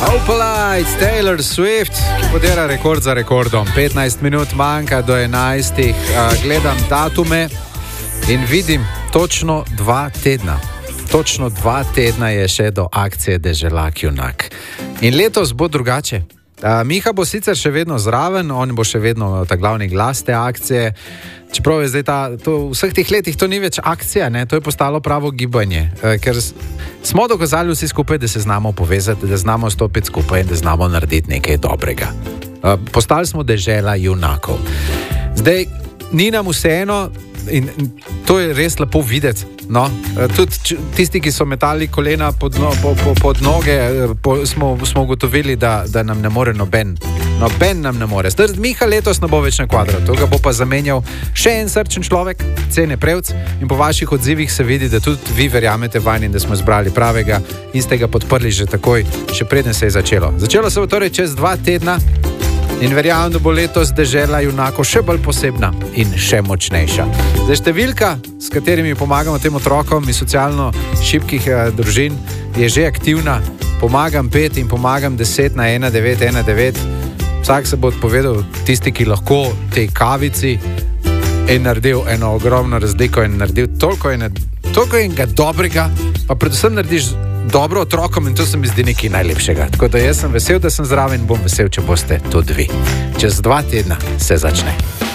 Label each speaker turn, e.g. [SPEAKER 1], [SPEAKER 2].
[SPEAKER 1] Opalite, Taylor Swift, podira rekord za rekordom. 15 minut manjka do 11. Gledam datume in vidim točno 2 tedna. Točno 2 tedna je še do akcije Deželak junak. In letos bo drugače. Miha bo sicer še vedno zraven, on bo še vedno ta glavni glas te akcije. Čeprav je zdaj v vseh teh letih to ni več akcija, ne? To je postalo pravo gibanje. Ker smo dokazali vsi skupaj, da se znamo povezati, da znamo stopiti skupaj in da znamo narediti nekaj dobrega. Postali smo dežela junakov. Zdaj, ni nam vseeno in to je res lepo videti. No, tudi tisti, ki so metali kolena pod noge, smo ugotovili, da nam ne more noben nam ne more. Zdaj, Miha letos ne bo več na kvadratu, ga bo pa zamenjal še en srčen človek, Cene Prevc, in po vaših odzivih se vidi, da tudi vi verjamete vanj in da smo izbrali pravega in ste ga podprli že takoj, še preden se je začelo. Začelo se bo torej čez 2 tedna in verjamem, da bo letos dežela junakov še bolj posebna in še močnejša. Zdaj, številka, s katerimi pomagamo tem otrokom iz socialno šibkih družin, je že aktivna. Pomagam 5 in pomagam 10 na 1919. Vsak se bo odpovedal, tisti, ki lahko tej kavici, je naredil eno ogromno razliko in naredil toliko enega dobrega, pa predvsem narediš dobro otrokom in to se mi zdi nekaj najlepšega. Tako da jaz sem vesel, da sem zraven in bom vesel, če boste tudi vi. Čez 2 tedna se začne.